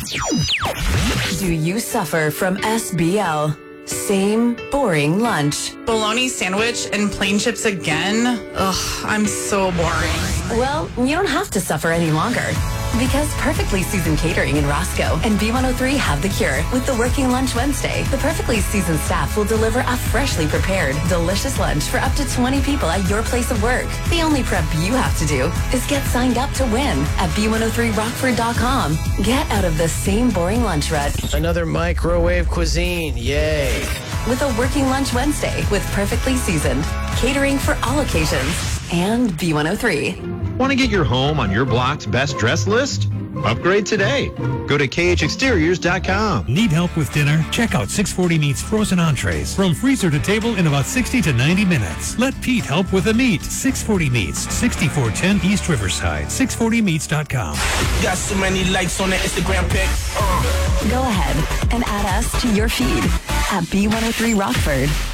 Do you suffer from SBL? Same boring lunch. Bologna sandwich and plain chips again? Ugh, I'm so boring. Well, you don't have to suffer any longer. Because Perfectly Seasoned Catering in Roscoe and B103 have the cure with the Working Lunch Wednesday. The Perfectly Seasoned staff will deliver a freshly prepared, delicious lunch for up to 20 people at your place of work. The only prep you have to do is get signed up to win at B103Rockford.com. Get out of the same boring lunch rut. Another microwave cuisine, yay. With a Working Lunch Wednesday with Perfectly Seasoned. Catering for all occasions. And B103. Want to get your home on your block's best dress list? Upgrade today. Go to KHExteriors.com. Need help with dinner? Check out 640 Meats frozen entrees. From freezer to table in about 60 to 90 minutes. Let Pete help with the meat. 640 Meats, 6410 East Riverside. 640meats.com. Got so many likes on the Instagram pic. Go ahead and add us to your feed at B103 Rockford.